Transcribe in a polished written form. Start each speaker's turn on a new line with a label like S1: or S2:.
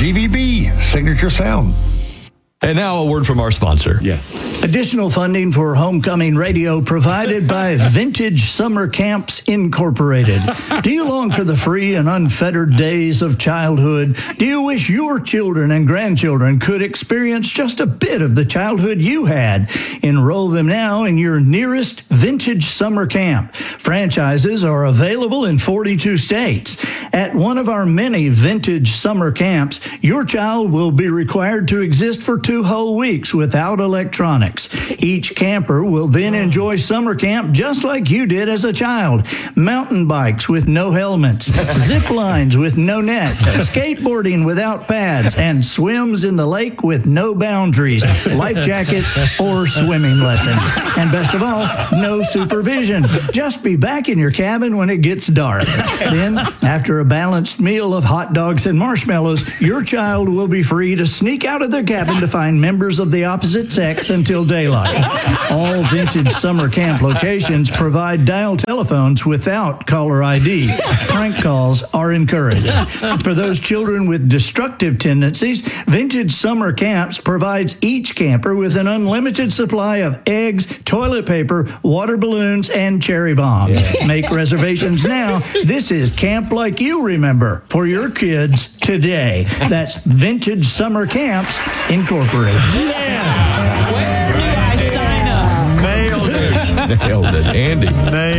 S1: GVB, signature sound.
S2: And now a word from our sponsor.
S1: Yeah.
S3: Additional funding for Homecoming Radio provided by Vintage Summer Camps Incorporated. Do you long for the free and unfettered days of childhood? Do you wish your children and grandchildren could experience just a bit of the childhood you had? Enroll them now in your nearest Vintage Summer Camp. Franchises are available in 42 states. At one of our many Vintage Summer Camps, your child will be required to exist for 2 whole weeks without electronics. Each camper will then enjoy summer camp just like you did as a child. Mountain bikes with no helmets, zip lines with no nets, skateboarding without pads, and swims in the lake with no boundaries, life jackets, or swimming lessons. And best of all, no supervision. Just be back in your cabin when it gets dark. Then, after a balanced meal of hot dogs and marshmallows, your child will be free to sneak out of their cabin to find members of the opposite sex until daylight. All Vintage Summer Camp locations provide dial telephones without caller ID. Prank calls are encouraged. For those children with destructive tendencies, Vintage Summer Camps provides each camper with an unlimited supply of eggs, toilet paper, water balloons, and cherry bombs. Make reservations now. This is Camp Like You Remember for your kids today. That's Vintage Summer Camps Incorporated.
S2: Where do I sign up? Nailed it. Andy.